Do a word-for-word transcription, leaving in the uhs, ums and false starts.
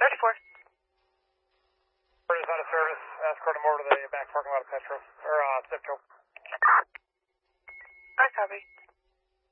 thirty-four. Is out of service. Escort him over to the back parking lot of Petro, or uh, Zipco.